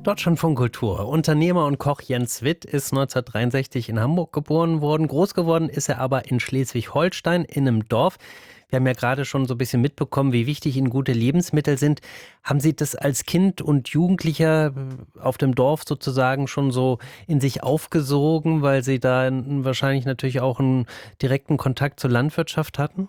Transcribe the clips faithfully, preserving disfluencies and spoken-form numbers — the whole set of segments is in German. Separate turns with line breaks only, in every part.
Deutschlandfunk Kultur. Unternehmer und Koch Jens Witt ist neunzehnhundertdreiundsechzig in Hamburg geboren worden. Groß geworden ist er aber in Schleswig-Holstein in einem Dorf. Wir haben ja gerade schon so ein bisschen mitbekommen, wie wichtig Ihnen gute Lebensmittel sind. Haben Sie das als Kind und Jugendlicher auf dem Dorf sozusagen schon so in sich aufgesogen, weil Sie da wahrscheinlich natürlich auch einen direkten Kontakt zur Landwirtschaft hatten?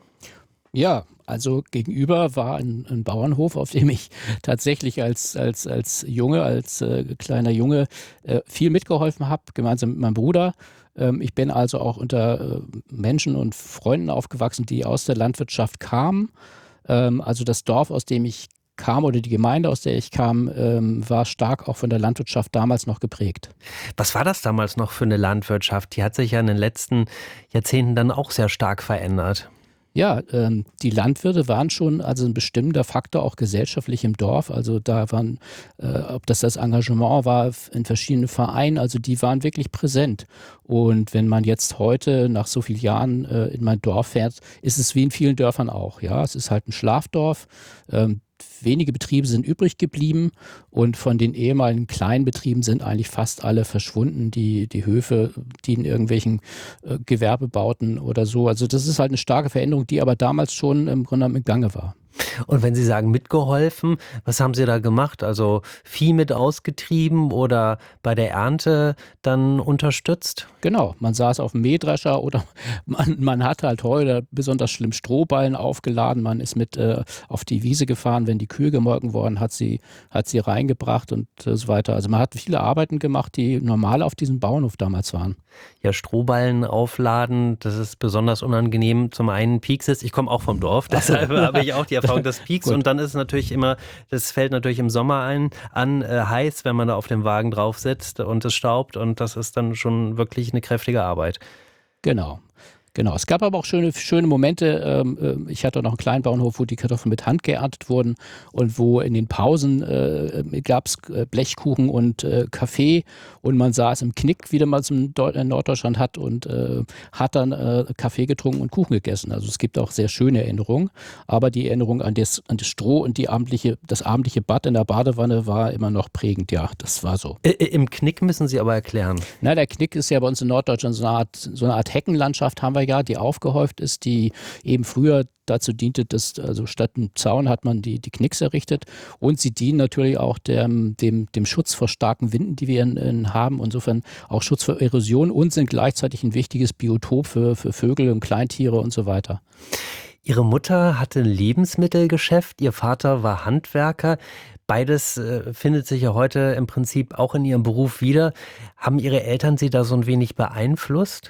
Ja, also gegenüber war ein, ein Bauernhof, auf dem ich tatsächlich als, als, als Junge, als äh, kleiner Junge äh, viel mitgeholfen habe, gemeinsam mit meinem Bruder. Ähm, ich bin also auch unter äh, Menschen und Freunden aufgewachsen, die aus der Landwirtschaft kamen. Ähm, also das Dorf, aus dem ich kam oder die Gemeinde, aus der ich kam, ähm, war stark auch von der Landwirtschaft damals noch geprägt.
Was war das damals noch für eine Landwirtschaft? Die hat sich ja in den letzten Jahrzehnten dann auch sehr stark verändert.
Ja, ähm, die Landwirte waren schon also ein bestimmender Faktor auch gesellschaftlich im Dorf. Also da waren, äh, ob das das Engagement war in verschiedenen Vereinen, also die waren wirklich präsent. Und wenn man jetzt heute nach so vielen Jahren äh, in mein Dorf fährt, ist es wie in vielen Dörfern auch. Ja, es ist halt ein Schlafdorf. Ähm, Wenige Betriebe sind übrig geblieben und von den ehemaligen kleinen Betrieben sind eigentlich fast alle verschwunden. Die, die Höfe dienen irgendwelchen äh, Gewerbebauten oder so. Also das ist halt eine starke Veränderung, die aber damals schon im Grunde im Gange war.
Und wenn Sie sagen mitgeholfen, was haben Sie da gemacht? Also Vieh mit ausgetrieben oder bei der Ernte dann unterstützt?
Genau, man saß auf dem Mähdrescher oder man, man hat halt heute besonders schlimm Strohballen aufgeladen. Man ist mit äh, auf die Wiese gefahren, wenn die Kühe gemolken worden, hat sie, hat sie reingebracht und äh, so weiter. Also man hat viele Arbeiten gemacht, die normal auf diesem Bauernhof damals waren.
Ja, Strohballen aufladen, das ist besonders unangenehm. Zum einen piekst es, ich komme auch vom Dorf, deshalb habe ich auch die Erfahrung, das piekst. Und dann ist es natürlich immer, das fällt natürlich im Sommer ein, an äh, heiß, wenn man da auf dem Wagen drauf sitzt und es staubt. Und das ist dann schon wirklich eine kräftige Arbeit.
Genau. Genau, es gab aber auch schöne, schöne Momente. Ähm, ich hatte noch einen kleinen Bauernhof, wo die Kartoffeln mit Hand geerntet wurden und wo in den Pausen äh, gab es Blechkuchen und äh, Kaffee und man saß im Knick, wie man es in Norddeutschland hat, und äh, hat dann äh, Kaffee getrunken und Kuchen gegessen. Also es gibt auch sehr schöne Erinnerungen, aber die Erinnerung an das, an das Stroh und die abendliche, das abendliche Bad in der Badewanne war immer noch prägend. Ja, das war so.
Äh, Im Knick müssen Sie aber erklären.
Na, der Knick ist ja bei uns in Norddeutschland so eine Art, so eine Art Heckenlandschaft haben wir ja, die aufgehäuft ist, die eben früher dazu diente, dass also statt einem Zaun hat man die, die Knicks errichtet und sie dienen natürlich auch dem, dem, dem Schutz vor starken Winden, die wir in, in haben, insofern auch Schutz vor Erosion und sind gleichzeitig ein wichtiges Biotop für, für Vögel und Kleintiere und so weiter.
Ihre Mutter hatte ein Lebensmittelgeschäft, Ihr Vater war Handwerker. Beides äh, findet sich ja heute im Prinzip auch in Ihrem Beruf wieder. Haben Ihre Eltern Sie da so ein wenig beeinflusst?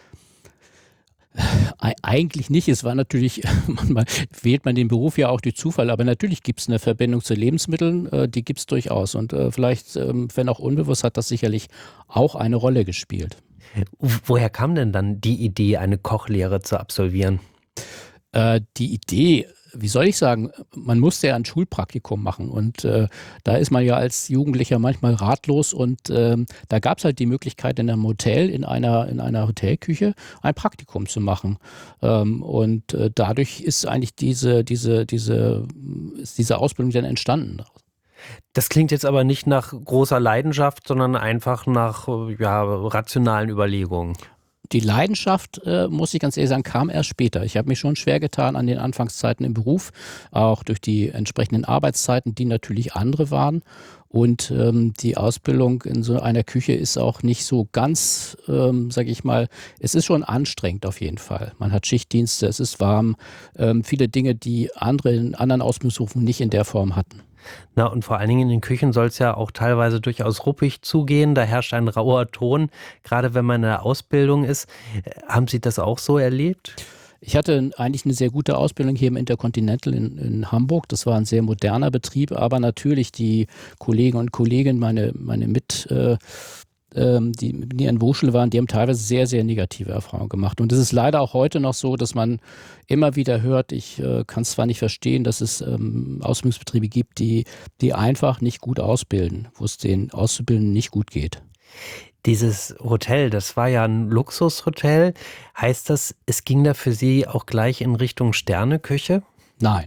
Eigentlich nicht. Es war natürlich, manchmal wählt man den Beruf ja auch durch Zufall, aber natürlich gibt es eine Verbindung zu Lebensmitteln, äh, die gibt es durchaus. Und äh, vielleicht, ähm, wenn auch unbewusst, hat das sicherlich auch eine Rolle gespielt.
Woher kam denn dann die Idee, eine Kochlehre zu absolvieren?
Äh, die Idee, wie soll ich sagen, man musste ja ein Schulpraktikum machen und äh, da ist man ja als Jugendlicher manchmal ratlos und äh, da gab es halt die Möglichkeit in einem Hotel, in einer, in einer Hotelküche ein Praktikum zu machen ähm, und äh, dadurch ist eigentlich diese, diese, diese, ist diese Ausbildung dann entstanden.
Das klingt jetzt aber nicht nach großer Leidenschaft, sondern einfach nach ja, rationalen Überlegungen.
Die Leidenschaft, äh, muss ich ganz ehrlich sagen, kam erst später. Ich habe mich schon schwer getan an den Anfangszeiten im Beruf, auch durch die entsprechenden Arbeitszeiten, die natürlich andere waren. Und ähm, die Ausbildung in so einer Küche ist auch nicht so ganz, ähm, sage ich mal, es ist schon anstrengend auf jeden Fall. Man hat Schichtdienste, es ist warm, ähm, viele Dinge, die andere in anderen Ausbildungsberufen nicht in der Form hatten.
Na, und vor allen Dingen in den Küchen soll es ja auch teilweise durchaus ruppig zugehen. Da herrscht ein rauer Ton, gerade wenn man in der Ausbildung ist. Haben Sie das auch so erlebt?
Ich hatte eigentlich eine sehr gute Ausbildung hier im Intercontinental in, in Hamburg. Das war ein sehr moderner Betrieb, aber natürlich die Kollegen und Kolleginnen, meine, meine Mit- äh, ähm, die mit mir in Berufsschule waren, die haben teilweise sehr, sehr negative Erfahrungen gemacht. Und es ist leider auch heute noch so, dass man immer wieder hört, ich äh, kann es zwar nicht verstehen, dass es ähm, Ausbildungsbetriebe gibt, die, die einfach nicht gut ausbilden, wo es den Auszubildenden nicht gut geht.
Dieses Hotel, das war ja ein Luxushotel. Heißt das, es ging da für Sie auch gleich in Richtung Sterneküche?
Nein.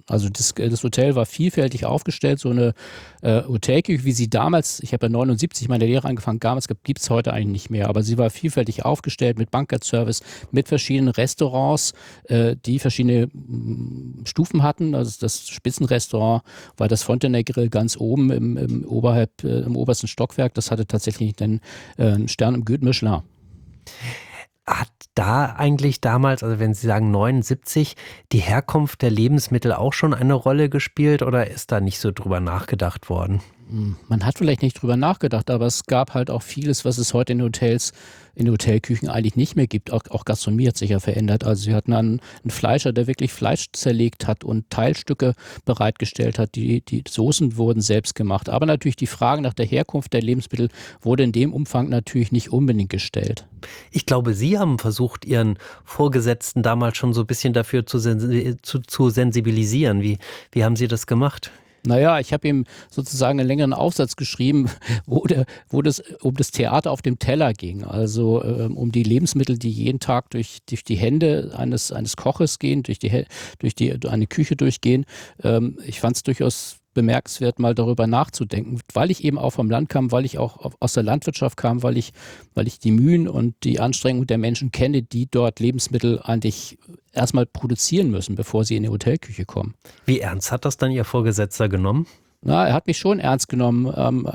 Also das, das Hotel war vielfältig aufgestellt, so eine äh, Hotelküche, wie sie damals, ich habe ja neunundsiebzig meine Lehre angefangen, damals gibt es heute eigentlich nicht mehr, aber sie war vielfältig aufgestellt mit Bankett-Service, mit verschiedenen Restaurants, äh, die verschiedene mh, Stufen hatten. Also das Spitzenrestaurant war das Fontenay Grill ganz oben im, im, oberhalb, äh, im obersten Stockwerk, das hatte tatsächlich einen, äh, einen Stern im Guide Michelin.
Hat da eigentlich damals, also wenn Sie sagen neunundsiebzig, die Herkunft der Lebensmittel auch schon eine Rolle gespielt oder ist da nicht so drüber nachgedacht worden?
Man hat vielleicht nicht drüber nachgedacht, aber es gab halt auch vieles, was es heute in Hotels, in Hotelküchen eigentlich nicht mehr gibt. Auch, auch Gastronomie hat sich ja verändert. Also wir hatten einen, einen Fleischer, der wirklich Fleisch zerlegt hat und Teilstücke bereitgestellt hat. Die, die Soßen wurden selbst gemacht. Aber natürlich die Frage nach der Herkunft der Lebensmittel wurde in dem Umfang natürlich nicht unbedingt gestellt.
Ich glaube, Sie haben versucht, Ihren Vorgesetzten damals schon so ein bisschen dafür zu, sensi- zu, zu sensibilisieren. Wie, wie haben Sie das gemacht?
Naja, ich habe ihm sozusagen einen längeren Aufsatz geschrieben, wo, der, wo das um das Theater auf dem Teller ging. Also ähm, um die Lebensmittel, die jeden Tag durch, durch die Hände eines, eines Koches gehen, durch, die, durch die, eine Küche durchgehen. Ähm, ich fand es durchaus bemerkenswert, mal darüber nachzudenken, weil ich eben auch vom Land kam, weil ich auch aus der Landwirtschaft kam, weil ich, weil ich die Mühen und die Anstrengungen der Menschen kenne, die dort Lebensmittel eigentlich erstmal produzieren müssen, bevor sie in die Hotelküche kommen.
Wie ernst hat das dann Ihr Vorgesetzter genommen?
Na, er hat mich schon ernst genommen. Ähm,